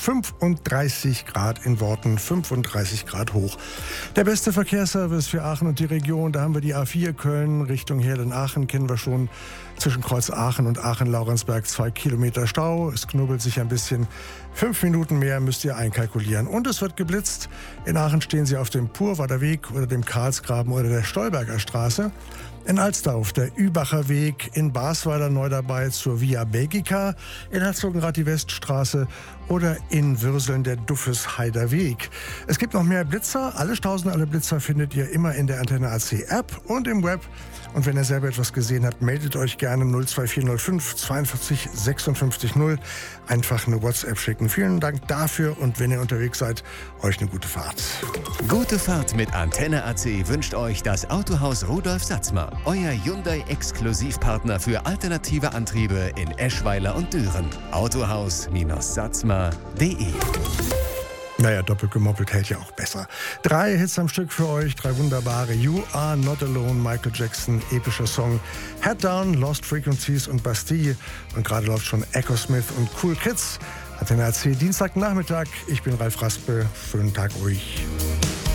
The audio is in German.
35 Grad in Worten, 35 Grad hoch. Der beste Verkehrsservice für Aachen und die Region, da haben wir die A4 Köln Richtung Herden-Aachen, kennen wir schon. Zwischen Kreuz Aachen und Aachen-Laurensberg 2 Kilometer Stau. Es knubbelt sich ein bisschen. 5 Minuten mehr müsst ihr einkalkulieren. Und es wird geblitzt. In Aachen stehen Sie auf dem Purwader Weg oder dem Karlsgraben oder der Stolberger Straße. In Alsdorf der Übacher Weg, in Basweiler neu dabei zur Via Belgica, in Herzogenrath die Weststraße oder in Würseln der Duffesheider Weg. Es gibt noch mehr Blitzer. Alle Stausen, alle Blitzer findet ihr immer in der Antenne AC App und im Web. Und wenn ihr selber etwas gesehen habt, meldet euch gerne 02405 42 56 0. Einfach eine WhatsApp schicken. Vielen Dank dafür und wenn ihr unterwegs seid, euch eine gute Fahrt. Gute Fahrt mit Antenne AC wünscht euch das Autohaus Rudolf Satzmer. Euer Hyundai-Exklusivpartner für alternative Antriebe in Eschweiler und Düren. Autohaus-Satzmer.de. Naja, doppelt gemoppelt hält ja auch besser. 3 Hits am Stück für euch, 3 wunderbare. You Are Not Alone, Michael Jackson, epischer Song. Head Down, Lost Frequencies und Bastille. Und gerade läuft schon Echo Smith und Cool Kids. Antenne AC, Dienstagnachmittag. Ich bin Ralf Raspel. Schönen Tag euch.